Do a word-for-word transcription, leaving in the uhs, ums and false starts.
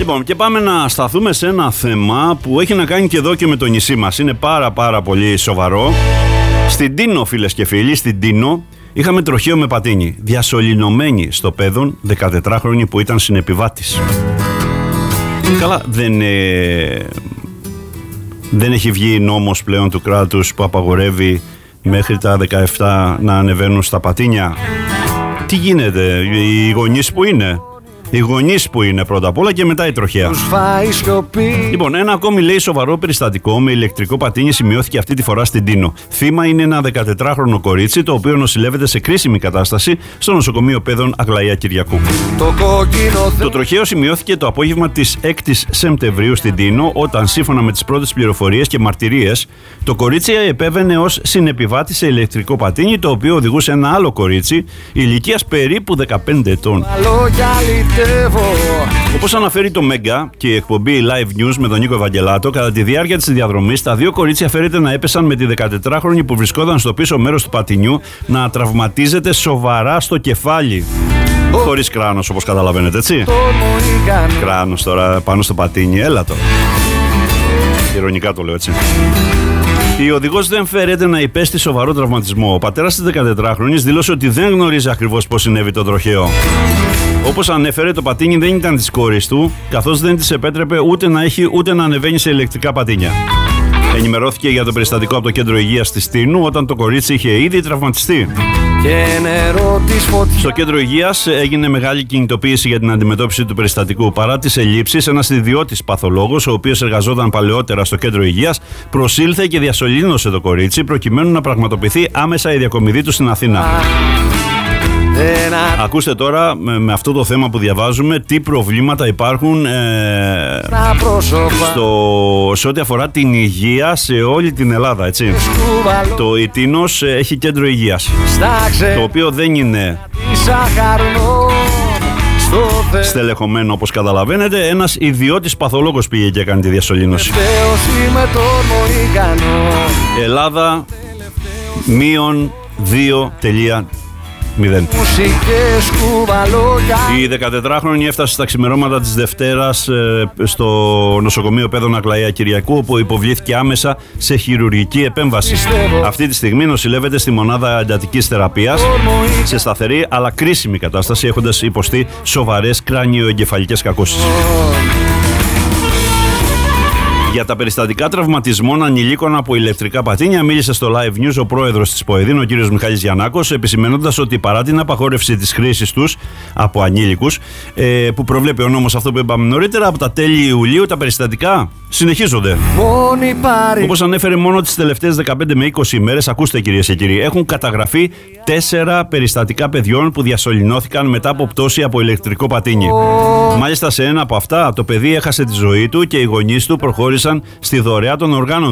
Λοιπόν, και πάμε να σταθούμε σε ένα θέμα που έχει να κάνει και εδώ και με το νησί μας. Είναι πάρα πάρα πολύ σοβαρό. Στην Τίνο, φίλες και φίλοι, στην Τίνο είχαμε τροχαίο με πατίνι, διασωληνωμένη στο παιδόν δεκατετράχρονη που ήταν συνεπιβάτης. Καλά, δεν, ε, δεν έχει βγει νόμος πλέον του κράτους που απαγορεύει μέχρι τα δεκαεπτά να ανεβαίνουν στα πατίνια. Τι γίνεται, οι γονείς που είναι, οι γονείς που είναι πρώτα απ' όλα και μετά η τροχαία. Λοιπόν, ένα ακόμη λέει σοβαρό περιστατικό με ηλεκτρικό πατίνι σημειώθηκε αυτή τη φορά στην Τίνο. Θύμα είναι ένα δεκατετράχρονο κορίτσι το οποίο νοσηλεύεται σε κρίσιμη κατάσταση στο νοσοκομείο Παιδών Αγλαία Κυριακού. Το, το τροχαίο σημειώθηκε το απόγευμα της έκτης Σεπτεμβρίου στην Τίνο, όταν σύμφωνα με τις πρώτες πληροφορίες και μαρτυρίες το κορίτσι επέβαινε ως συνεπιβάτη σε ηλεκτρικό πατίνι, το οποίο οδηγούσε ένα άλλο κορίτσι ηλικίας περίπου δεκαπέντε ετών. Όπως αναφέρει το Μέγκα και η εκπομπή Live News με τον Νίκο Ευαγγελάτο, κατά τη διάρκεια της διαδρομής τα δύο κορίτσια φέρεται να έπεσαν με τη δεκατετράχρονη που βρισκόταν στο πίσω μέρος του πατινιού να τραυματίζεται σοβαρά στο κεφάλι. Χωρίς κράνος, όπως καταλαβαίνετε, έτσι. Κράνος τώρα πάνω στο πατίνι, έλα τώρα. Ειρωνικά το λέω, έτσι. Η οδηγός δεν φέρεται να υπέστη σοβαρό τραυματισμό. Ο πατέρας της δεκατετράχρονης δήλωσε ότι δεν γνωρίζει ακριβώς πώς συνέβη το τροχαίο. Όπως ανέφερε, το πατίνι δεν ήταν της κόρης του, καθώς δεν της επέτρεπε ούτε να έχει ούτε να ανεβαίνει σε ηλεκτρικά πατίνια. Ενημερώθηκε για το περιστατικό από το κέντρο υγείας της Τίνου όταν το κορίτσι είχε ήδη τραυματιστεί. Στο κέντρο υγείας έγινε μεγάλη κινητοποίηση για την αντιμετώπιση του περιστατικού. Παρά τις ελλείψεις, ένας ιδιώτης παθολόγος, ο οποίος εργαζόταν παλαιότερα στο κέντρο υγείας, προσήλθε και διασωλήνωσε το κορίτσι προκειμένου να πραγματοποιηθεί άμεσα η διακομιδή του στην Αθήνα. Ακούστε τώρα με, με αυτό το θέμα που διαβάζουμε τι προβλήματα υπάρχουν ε, στο, σε ό,τι αφορά την υγεία σε όλη την Ελλάδα, έτσι. Το η Τίνος έχει κέντρο υγείας, το οποίο δεν είναι στελεχωμένο όπως καταλαβαίνετε. Ένας ιδιώτης παθολόγος πήγε και έκανε τη διασωλήνωση. Ελλάδα μείον δύο τελεία μηδέν. Η δεκατετράχρονη έφτασε στα ξημερώματα της Δευτέρας ε, στο νοσοκομείο Παιδών Αγλαία Κυριακού, όπου υποβλήθηκε άμεσα σε χειρουργική επέμβαση. Αυτή τη στιγμή νοσηλεύεται στη μονάδα εντατικής θεραπείας σε σταθερή αλλά κρίσιμη κατάσταση, έχοντας υποστεί σοβαρές κράνιο-εγκεφαλικές κακώσεις. Για τα περιστατικά τραυματισμών ανηλίκων από ηλεκτρικά πατίνια μίλησε στο Live News ο πρόεδρος της ΠΟΕΔΗΝ, ο κ. Μιχάλης Γιαννάκος, επισημαίνοντας ότι παρά την απαγόρευση της χρήσης τους από ανήλικους, ε, που προβλέπει ο νόμος, αυτό που είπαμε νωρίτερα, από τα τέλη Ιουλίου τα περιστατικά συνεχίζονται. Όπως ανέφερε, μόνο τις τελευταίες δεκαπέντε με είκοσι ημέρες, ακούστε κυρίες και κύριοι, έχουν καταγραφεί τέσσερα περιστατικά παιδιών που διασωληνώθηκαν μετά από πτώση από ηλεκτρικό πατίνι. Μάλιστα, σε ένα από αυτά το παιδί έχασε τη ζωή του και οι γονείς του προχώρησαν στη δωρεά των οργάνων